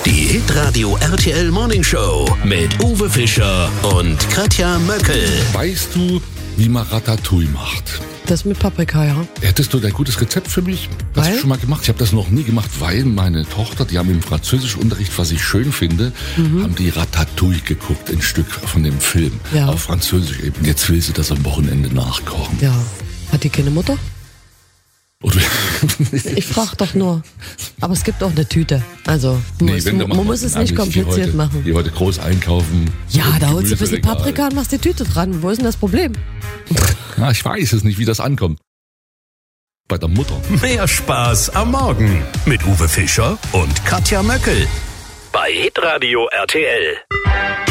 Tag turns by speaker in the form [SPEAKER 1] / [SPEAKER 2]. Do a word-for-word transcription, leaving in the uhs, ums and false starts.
[SPEAKER 1] Die Hitradio R T L Morning Show mit Uwe Fischer und Katja Möckel.
[SPEAKER 2] Weißt du, wie man Ratatouille macht?
[SPEAKER 3] Das mit Paprika, ja.
[SPEAKER 2] Hättest du ein gutes Rezept für mich? Das
[SPEAKER 3] Weil?
[SPEAKER 2] ich schon mal gemacht. Ich habe das noch nie gemacht, weil meine Tochter, die haben im Französischunterricht, was ich schön finde, mhm. haben die Ratatouille geguckt, ein Stück von dem Film.
[SPEAKER 3] Ja.
[SPEAKER 2] Auf Französisch eben. Jetzt will sie das am Wochenende nachkochen.
[SPEAKER 3] Ja. Hat die keine Mutter?
[SPEAKER 2] Oder
[SPEAKER 3] Ich frage doch nur. Aber es gibt auch eine Tüte. Also,
[SPEAKER 2] nee,
[SPEAKER 3] muss,
[SPEAKER 2] wenn,
[SPEAKER 3] man muss es nicht kompliziert
[SPEAKER 2] heute,
[SPEAKER 3] machen.
[SPEAKER 2] Geh heute groß einkaufen.
[SPEAKER 3] Ja, da holst du ein bisschen
[SPEAKER 2] Gemüseregal.
[SPEAKER 3] Paprika und machst die Tüte dran. Wo ist denn das Problem?
[SPEAKER 2] Ja, ich weiß es nicht, wie das ankommt. Bei der Mutter.
[SPEAKER 1] Mehr Spaß am Morgen mit Uwe Fischer und Katja Möckel. Bei Hitradio R T L.